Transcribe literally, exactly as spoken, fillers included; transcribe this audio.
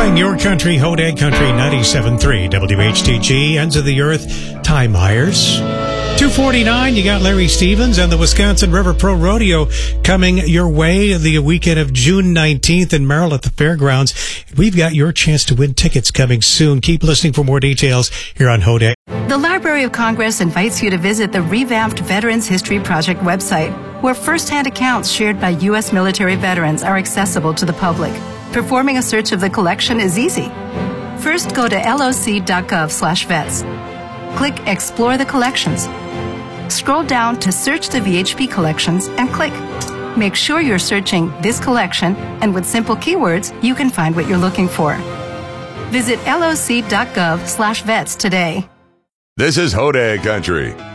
Playing your country, Hodag Country, ninety-seven point three W H T G, Ends of the Earth, Ty Myers. two forty-nine, you got Larry Stevens and the Wisconsin River Pro Rodeo coming your way the weekend of June nineteenth in Merrill at the fairgrounds. We've got your chance to win tickets coming soon. Keep listening for more details here on Hodag. The Library of Congress invites you to visit the revamped Veterans History Project website, where first-hand accounts shared by U S military veterans are accessible to the public. Performing a search of the collection is easy. First, go to loc.gov slash vets. Click Explore the Collections. Scroll down to Search the V H P Collections and click. Make sure you're searching this collection, and with simple keywords, you can find what you're looking for. Visit loc.gov slash vets today. This is Hodag Country.